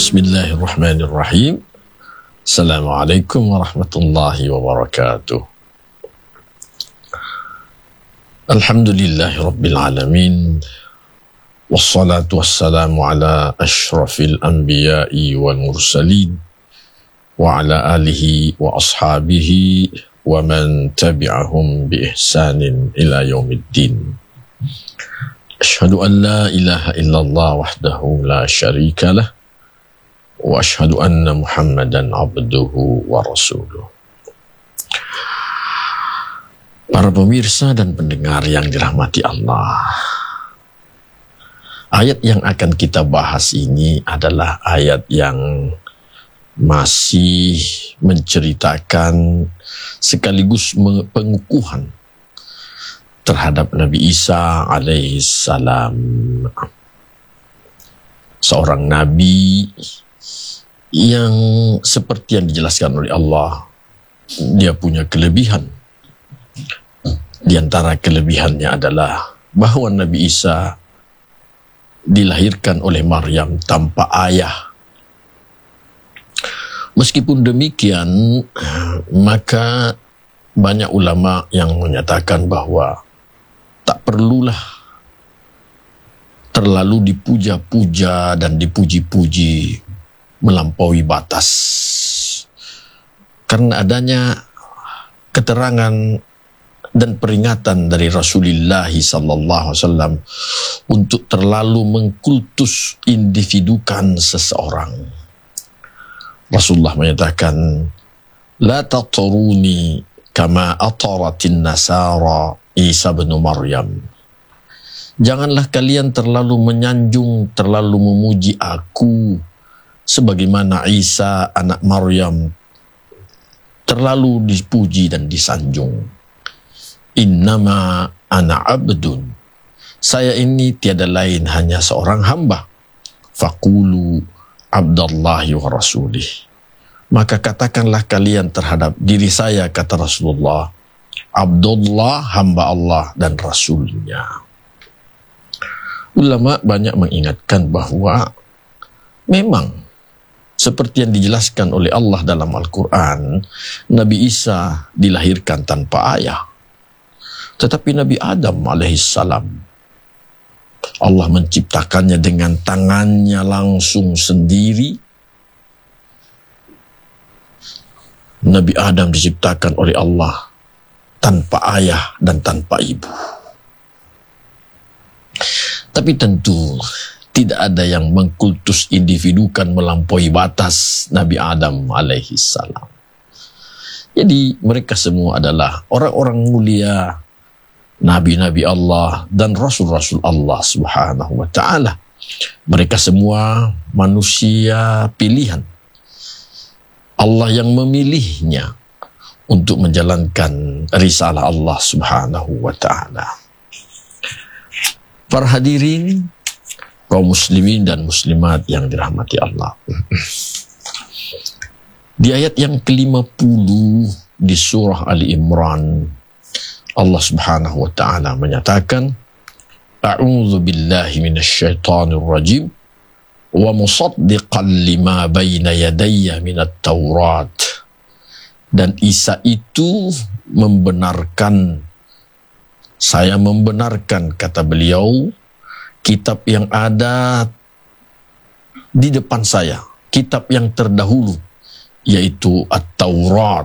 Bismillahirrahmanirrahim. Assalamualaikum warahmatullahi wabarakatuh. Alhamdulillahi rabbil alamin. Wassalatu wassalamu ala ashrafil anbiya'i wal mursalin wa ala alihi wa ashabihi wa man tabi'ahum bi ihsanin ila yaumiddin. Asyhadu an la ilaha illallah wahdahu la syarika lah wa asyhadu anna Muhammadan abduhu wa rasuluh. Para pemirsa dan pendengar yang dirahmati Allah, ayat yang akan kita bahas ini adalah ayat yang masih menceritakan sekaligus pengukuhan terhadap Nabi Isa alaihissalam, seorang nabi yang seperti yang dijelaskan oleh Allah, dia punya kelebihan. Di antara kelebihannya adalah bahwa Nabi Isa dilahirkan oleh Maryam tanpa ayah. Meskipun demikian, maka banyak ulama yang menyatakan bahwa tak perlulah terlalu dipuja-puja dan dipuji-puji melampaui batas, karena adanya keterangan dan peringatan dari Rasulullah SAW untuk terlalu mengkultus individukan seseorang. Rasulullah menyatakan, la tatruni kama ataratin nasara Isa bin Maryam. Janganlah kalian terlalu menyanjung, terlalu memuji aku sebagaimana Isa anak Maryam terlalu dipuji dan disanjung. Innama ana abdun. Saya ini tiada lain hanya seorang hamba. Faqulu abdallahi wa rasulih. Maka katakanlah kalian terhadap diri saya, kata Rasulullah, Abdullah, hamba Allah dan Rasulnya. Ulama banyak mengingatkan bahwa memang seperti yang dijelaskan oleh Allah dalam Al-Quran, Nabi Isa dilahirkan tanpa ayah. Tetapi Nabi Adam alaihissalam, Allah menciptakannya dengan tangannya langsung sendiri. Nabi Adam diciptakan oleh Allah tanpa ayah dan tanpa ibu. Tapi tentu tidak ada yang mengkultus individukan melampaui batas Nabi Adam alaihissalam. Jadi mereka semua adalah orang-orang mulia, nabi-nabi Allah dan rasul-rasul Allah subhanahu wa ta'ala. Mereka semua manusia pilihan. Allah yang memilihnya untuk menjalankan risalah Allah subhanahu wa ta'ala. Para hadirin, kaum muslimin dan muslimat yang dirahmati Allah. Di ayat yang ke-50 di surah Ali Imran, Allah subhanahu wa ta'ala menyatakan, A'udzu billahi minasyaitonir rajim wa musaddiqan lima baina yadayya minat Taurat. Dan Isa itu membenarkan, saya membenarkan, kata beliau, kitab yang ada di depan saya, kitab yang terdahulu, yaitu At-Taurat.